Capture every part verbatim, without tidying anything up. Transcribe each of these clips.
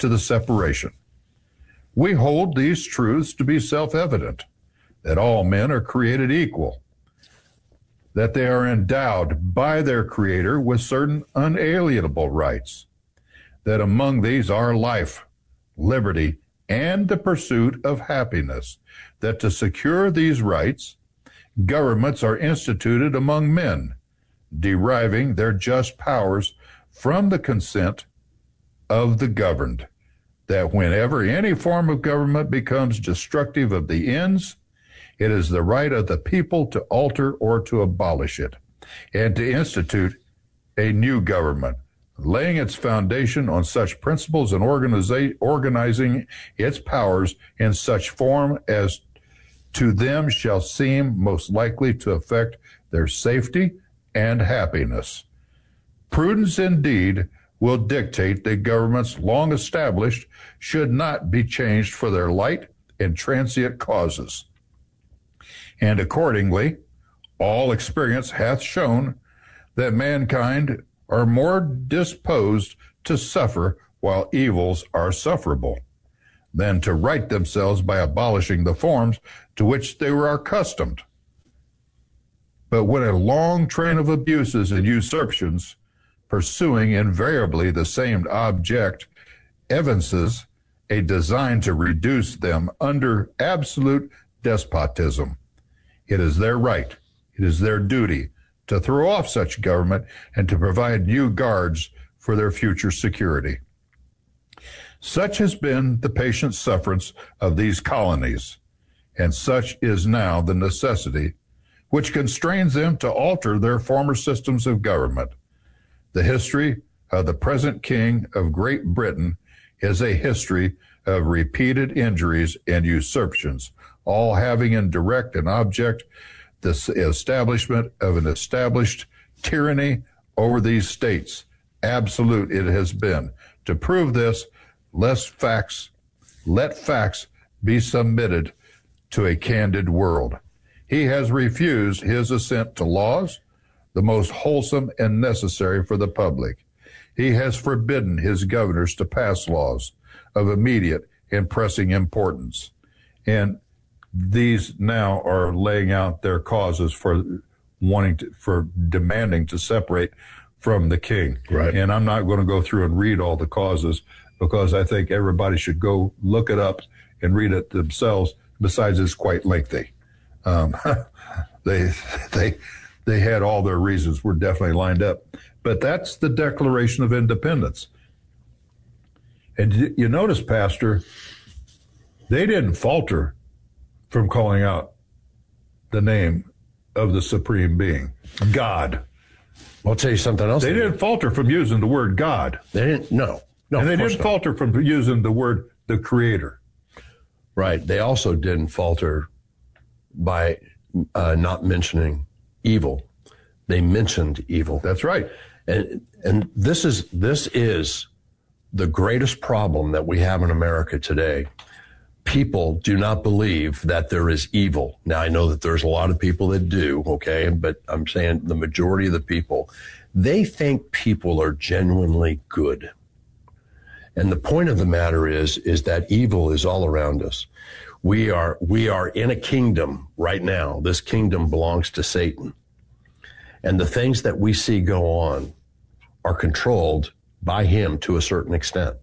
to the separation. We hold these truths to be self-evident, that all men are created equal, that they are endowed by their Creator with certain unalienable rights, that among these are life, liberty, and the pursuit of happiness, that to secure these rights, governments are instituted among men, deriving their just powers from the consent of the governed, that whenever any form of government becomes destructive of the ends, it is the right of the people to alter or to abolish it, and to institute a new government, laying its foundation on such principles and organiza- organizing its powers in such form as to them shall seem most likely to affect their safety and happiness. Prudence indeed will dictate that governments long established should not be changed for their light and transient causes. And accordingly, all experience hath shown that mankind are more disposed to suffer while evils are sufferable, than to right themselves by abolishing the forms to which they were accustomed. But when a long train of abuses and usurpations, pursuing invariably the same object, evinces a design to reduce them under absolute despotism, it is their right, it is their duty to throw off such government and to provide new guards for their future security. Such has been the patient sufferance of these colonies, and such is now the necessity which constrains them to alter their former systems of government. The history of the present King of Great Britain is a history of repeated injuries and usurpations, all having in direct and object the establishment of an established tyranny over these states. Absolute it has been. To prove this, less facts, let facts be submitted to a candid world. He has refused his assent to laws, the most wholesome and necessary for the public. He has forbidden his governors to pass laws of immediate and pressing importance. And these now are laying out their causes for wanting to, for demanding to separate from the king. Right. And I'm not going to go through and read all the causes, because I think everybody should go look it up and read it themselves. Besides, it's quite lengthy. Um, they, they, they had all their reasons were definitely lined up. But that's the Declaration of Independence. And you notice, Pastor, they didn't falter from calling out the name of the Supreme Being, God. I'll tell you something else. They didn't falter from using the word God. They didn't, no. No, and they didn't not. falter from using the word the Creator. Right. They also didn't falter by uh, not mentioning evil. They mentioned evil. That's right. And and this is this is the greatest problem that we have in America today. People do not believe that there is evil. Now, I know that there's a lot of people that do, okay, but I'm saying the majority of the people, they think people are genuinely good. And the point of the matter is, is that evil is all around us. We are, we are in a kingdom right now. This kingdom belongs to Satan. And the things that we see go on are controlled by him to a certain extent.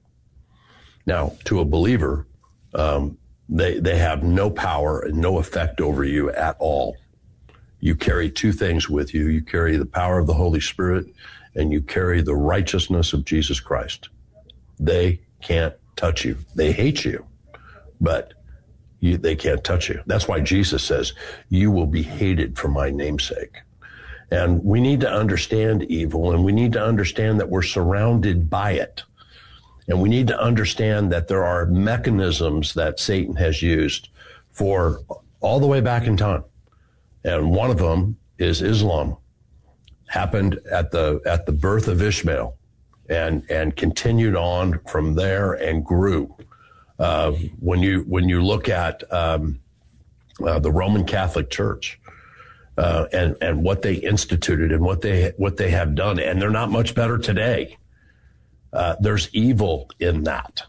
Now, to a believer, um, they, they have no power and no effect over you at all. You carry two things with you. You carry the power of the Holy Spirit, and you carry the righteousness of Jesus Christ. They can't touch you. They hate you, but you, they can't touch you. That's why Jesus says, you will be hated for my name's sake. And we need to understand evil, and we need to understand that we're surrounded by it. And we need to understand that there are mechanisms that Satan has used for all the way back in time. And one of them is Islam. Happened at the at the birth of Ishmael, and and continued on from there and grew. Uh, when you when you look at um, uh, the Roman Catholic Church uh, and and what they instituted and what they what they have done, and they're not much better today. Uh, there's evil in that.